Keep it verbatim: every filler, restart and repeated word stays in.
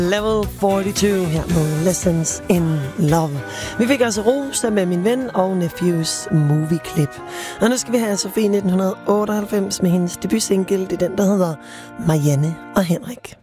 Level fireogfyrre her med Lessons in Love. Vi fik altså Rosa med Min Ven og Nephews Movie Clip. Og nu skal vi have Sofie nitten otteoghalvfems med hendes debutsingle. Det er den, der hedder Marianne og Henrik.